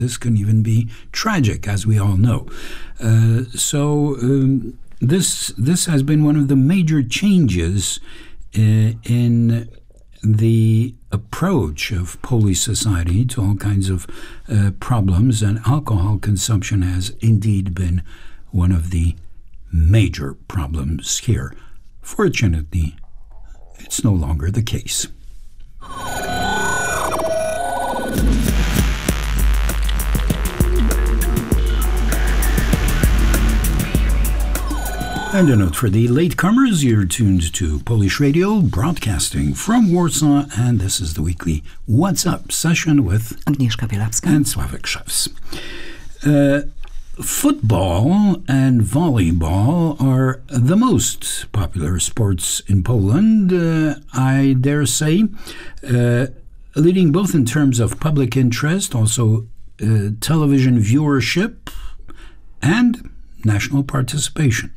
This can even be tragic, as we all know. This has been one of the major changes in the approach of Polish society to all kinds of problems, and alcohol consumption has indeed been one of the major problems here. Fortunately, it's no longer the case. And a note for the latecomers, you're tuned to Polish Radio, broadcasting from Warsaw, and this is the weekly What's Up session with Agnieszka Bielawska and Sławek Szewc. Football and volleyball are the most popular sports in Poland, I dare say, leading both in terms of public interest, also television viewership, and national participation.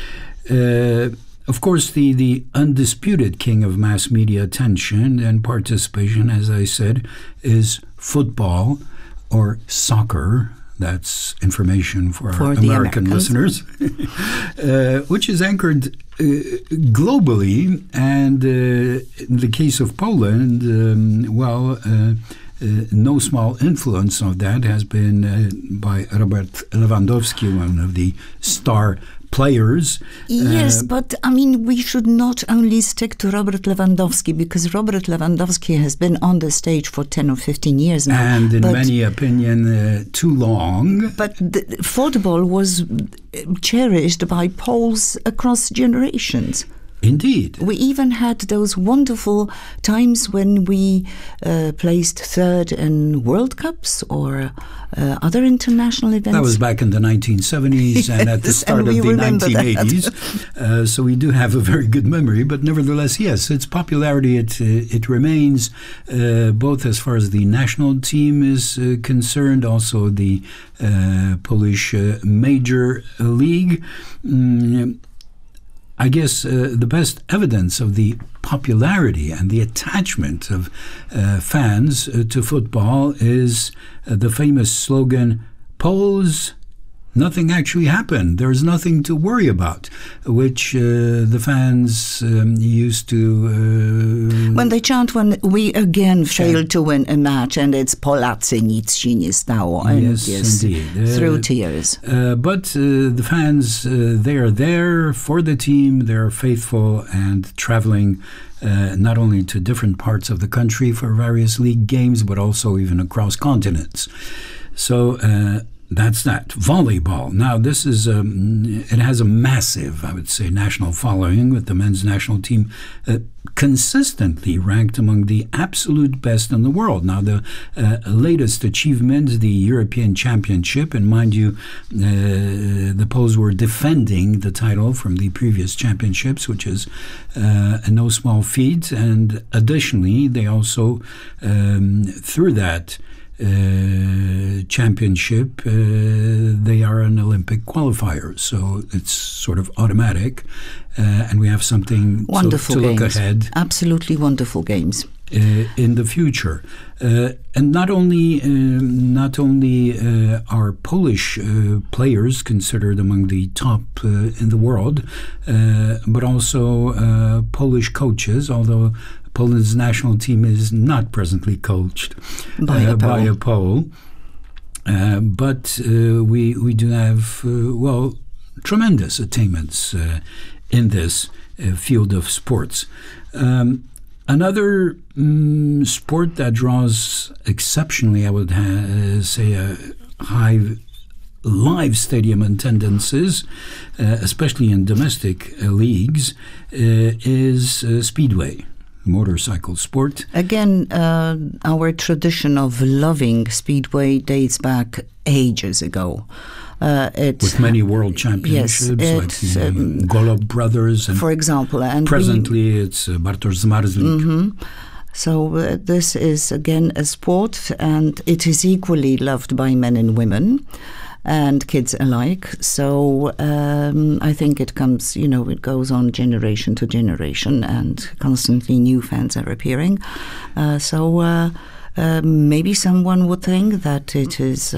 Of course, the undisputed king of mass media attention and participation, as I said, is football or soccer. That's information for our American listeners, which is anchored globally. And in the case of Poland, no small influence of that has been by Robert Lewandowski, one of the star players. Yes, but I mean, we should not only stick to Robert Lewandowski, because Robert Lewandowski has been on the stage for 10 or 15 years now. And in many opinions, too long. But football was cherished by Poles across generations. Indeed. We even had those wonderful times when we placed third in World Cups or other international events. That was back in the 1970s yes, and at the start of the 1980s. So we do have a very good memory, but nevertheless, yes, its popularity, it remains, both as far as the national team is concerned, also the Polish Major League. I guess the best evidence of the popularity and the attachment of fans to football is the famous slogan, "Poles, nothing actually happened. There's nothing to worry about," which the fans used to... when they chant when we again failed to win a match and it's Polacy, nic się nie stało. And yes, indeed. Through tears. But the fans, they are there for the team. They're faithful and traveling not only to different parts of the country for various league games, but also even across continents. So... that's that. Volleyball. Now, this is it has a massive, I would say, national following, with the men's national team consistently ranked among the absolute best in the world. Now, the latest achievement, the European Championship, and mind you, the Poles were defending the title from the previous championships, which is a no small feat. And additionally, they also, through that championship, they are an Olympic qualifier, so it's sort of automatic, and we have something to look ahead. Absolutely wonderful games in the future, and not only are Polish players considered among the top in the world, but also Polish coaches, although Poland's national team is not presently coached by a Pole. But we do have, tremendous attainments in this field of sports. Another sport that draws exceptionally, I would say, a high live stadium attendances, especially in domestic leagues, is speedway. Motorcycle sport. Again, our tradition of loving speedway dates back ages ago. With many world championships, like the Golob brothers, and for example. And presently it's Bartosz Zmarzlik. Mm-hmm. So this is again a sport, and it is equally loved by men and women and kids alike. So I think it comes, it goes on generation to generation, and constantly new fans are appearing. Maybe someone would think that it is